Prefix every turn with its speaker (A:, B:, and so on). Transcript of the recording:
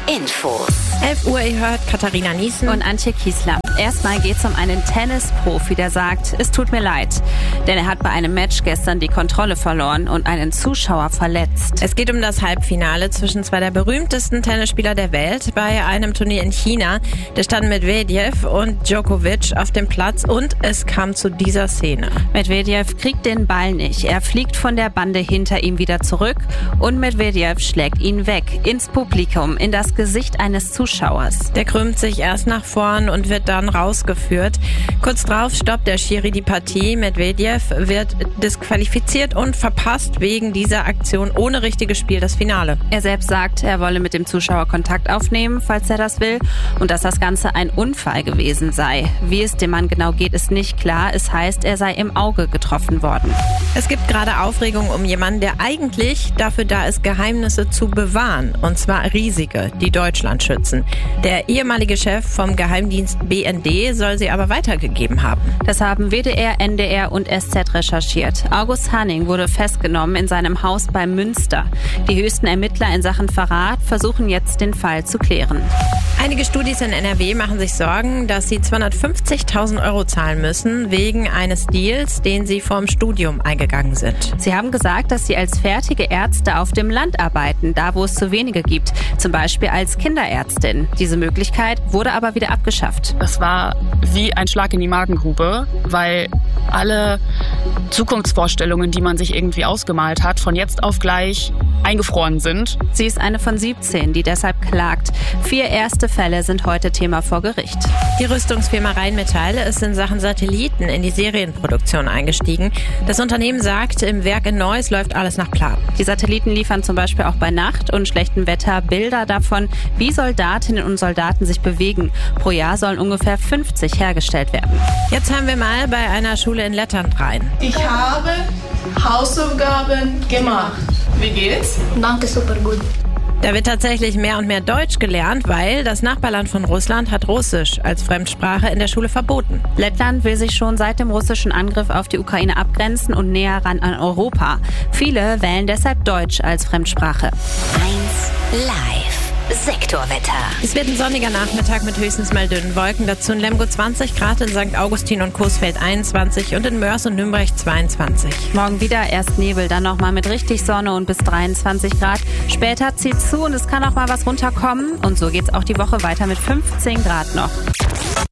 A: Infos.
B: 11 Uhr, ihr hört Katharina Niesen
C: und Antje Kiesler. Erstmal geht es um einen Tennisprofi, der sagt, es tut mir leid. Denn er hat bei einem Match gestern die Kontrolle verloren und einen Zuschauer verletzt.
B: Es geht um das Halbfinale zwischen zwei der berühmtesten Tennisspieler der Welt bei einem Turnier in China. Da standen Medvedev und Djokovic auf dem Platz und es kam zu dieser Szene.
C: Medvedev kriegt den Ball nicht. Er fliegt von der Bande hinter ihm wieder zurück und Medvedev schlägt ihn weg, ins Publikum, in das Gesicht eines Zuschauers.
B: Der krümmt sich erst nach vorn und wird dann rausgeführt. Kurz drauf stoppt der Schiri die Partie. Medvedev wird disqualifiziert und verpasst wegen dieser Aktion ohne richtiges Spiel das Finale.
C: Er selbst sagt, er wolle mit dem Zuschauer Kontakt aufnehmen, falls er das will, und dass das Ganze ein Unfall gewesen sei. Wie es dem Mann genau geht, ist nicht klar. Es heißt, er sei im Auge getroffen worden.
B: Es gibt gerade Aufregung um jemanden, der eigentlich dafür da ist, Geheimnisse zu bewahren. Und zwar riesige, die Deutschland schützen. Der ehemalige Chef vom Geheimdienst BND soll sie aber weitergegeben haben.
C: Das haben WDR, NDR und SZ recherchiert. August Hanning wurde festgenommen in seinem Haus bei Münster. Die höchsten Ermittler in Sachen Verrat versuchen jetzt, den Fall zu klären.
B: Einige Studis in NRW machen sich Sorgen, dass sie 250.000 Euro zahlen müssen wegen eines Deals, den sie vorm Studium eingegangen sind.
C: Sie haben gesagt, dass sie als fertige Ärzte auf dem Land arbeiten, da wo es zu wenige gibt. Zum Beispiel als Kinderärztin. Diese Möglichkeit wurde aber wieder abgeschafft.
D: Das war wie ein Schlag in die Magengrube, weil alle Zukunftsvorstellungen, die man sich irgendwie ausgemalt hat, von jetzt auf gleich eingefroren sind.
C: Sie ist eine von 17, die deshalb klagt. 4 erste Fälle sind heute Thema vor Gericht.
B: Die Rüstungsfirma Rheinmetall ist in Sachen Satelliten in die Serienproduktion eingestiegen. Das Unternehmen sagt, im Werk in Neuss läuft alles nach Plan.
C: Die Satelliten liefern zum Beispiel auch bei Nacht und schlechtem Wetter Bilder davon, wie Soldatinnen und Soldaten sich bewegen. Pro Jahr sollen ungefähr 50 hergestellt werden.
B: Jetzt hören wir mal bei einer Schule in Lettland rein.
E: Ich habe Hausaufgaben gemacht. Wie geht's?
F: Danke, super gut.
B: Da wird tatsächlich mehr und mehr Deutsch gelernt, weil das Nachbarland von Russland hat Russisch als Fremdsprache in der Schule verboten.
C: Lettland will sich schon seit dem russischen Angriff auf die Ukraine abgrenzen und näher ran an Europa. Viele wählen deshalb Deutsch als Fremdsprache.
A: 1 Live. Sektorwetter.
B: Es wird ein sonniger Nachmittag mit höchstens mal dünnen Wolken. Dazu in Lemgo 20 Grad, in St. Augustin und Coesfeld 21 und in Mörs und Nürnberg 22.
C: Morgen wieder erst Nebel, dann nochmal mit richtig Sonne und bis 23 Grad. Später zieht zu und es kann auch mal was runterkommen. Und so geht's auch die Woche weiter mit 15 Grad noch.